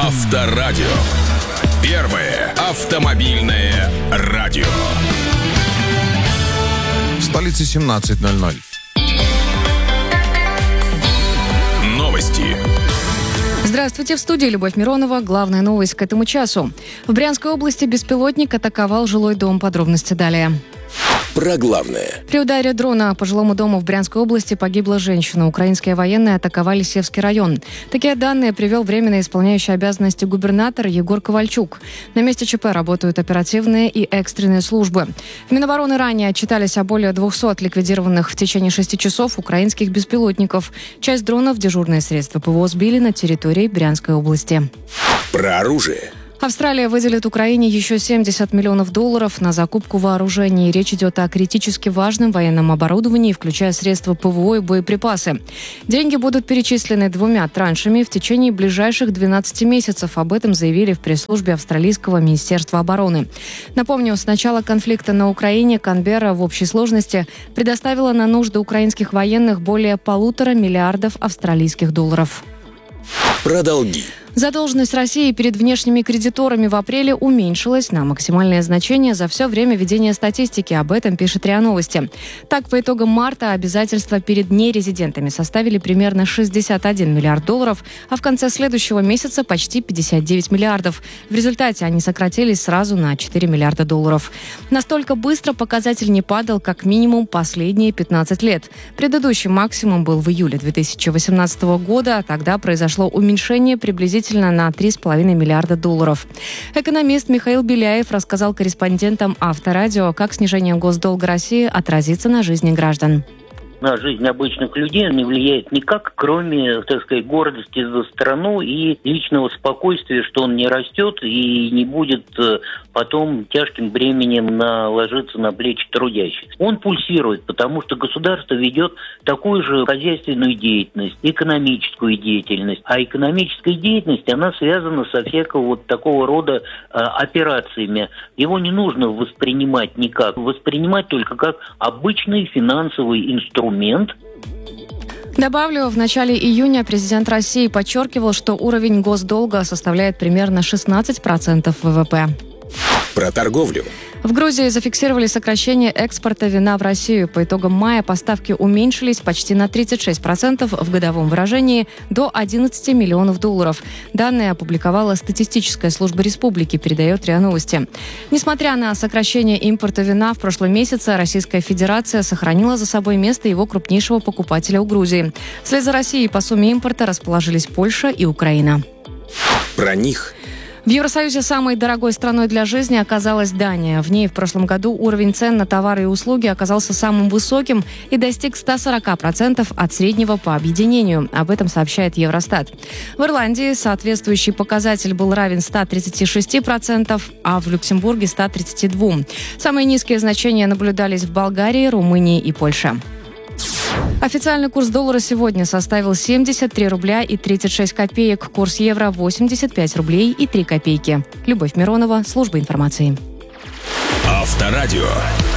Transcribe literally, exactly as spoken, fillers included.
Авторадио. Первое автомобильное радио. В столице семнадцать ноль ноль. Новости. Здравствуйте, в студии Любовь Миронова. Главная новость к этому часу. В Брянской области беспилотник атаковал жилой дом. Подробности далее. Про главное. При ударе дрона по жилому дому в Брянской области погибла женщина. Украинские военные атаковали Севский район. Такие данные привел временно исполняющий обязанности губернатор Егор Ковальчук. На месте ЧП работают оперативные и экстренные службы. В Минобороны ранее отчитались о более двухсот ликвидированных в течение шести часов украинских беспилотников. Часть дронов дежурные средства ПВО сбили на территории Брянской области. Про оружие. Австралия выделит Украине еще семьдесят миллионов долларов на закупку вооружений. Речь идет о критически важном военном оборудовании, включая средства ПВО и боеприпасы. Деньги будут перечислены двумя траншами в течение ближайших двенадцати месяцев. Об этом заявили в пресс-службе австралийского министерства обороны. Напомню, с начала конфликта на Украине Канберра в общей сложности предоставила на нужды украинских военных более полутора миллиардов австралийских долларов. Про долги. Задолженность России перед внешними кредиторами в апреле уменьшилась на максимальное значение за все время ведения статистики. Об этом пишет РИА Новости. Так, по итогам марта обязательства перед нерезидентами составили примерно шестьдесят один миллиард долларов, а в конце следующего месяца почти пятьдесят девять миллиардов. В результате они сократились сразу на четыре миллиарда долларов. Настолько быстро показатель не падал как минимум последние пятнадцать лет. Предыдущий максимум был в июле две тысячи восемнадцатого года. Тогда произошло уменьшение приблизительно на три с половиной миллиарда долларов. Экономист Михаил Беляев рассказал корреспондентам Авторадио, как снижение госдолга России отразится на жизни граждан. На жизнь обычных людей не влияет никак, кроме, так сказать, гордости за страну и личного спокойствия, что он не растет и не будет потом тяжким бременем наложиться на плечи трудящихся. Он пульсирует, потому что государство ведет такую же хозяйственную деятельность, экономическую деятельность. А экономическая деятельность, она связана со всякого вот такого рода э, операциями. Его не нужно воспринимать никак, воспринимать только как обычный финансовый инструмент. Добавлю, в начале июня президент России подчеркивал, что уровень госдолга составляет примерно шестнадцать процентов ВВП. Про торговлю. В Грузии зафиксировали сокращение экспорта вина в Россию. По итогам мая поставки уменьшились почти на тридцать шесть процентов в годовом выражении до одиннадцати миллионов долларов. Данные опубликовала статистическая служба республики, передает РИА Новости. Несмотря на сокращение импорта вина в прошлом месяце, Российская Федерация сохранила за собой место его крупнейшего покупателя у Грузии. Вслед за Россией по сумме импорта расположились Польша и Украина. Про них. В Евросоюзе самой дорогой страной для жизни оказалась Дания. В ней в прошлом году уровень цен на товары и услуги оказался самым высоким и достиг ста сорока процентов от среднего по объединению. Об этом сообщает Евростат. В Ирландии соответствующий показатель был равен ста тридцати шести процентам, а в Люксембурге ста тридцати двух процентам. Самые низкие значения наблюдались в Болгарии, Румынии и Польше. Официальный курс доллара сегодня составил семьдесят три рубля и тридцать шесть копеек. Курс евро восемьдесят пять рублей и три копейки. Любовь Миронова, служба информации. Авторадио.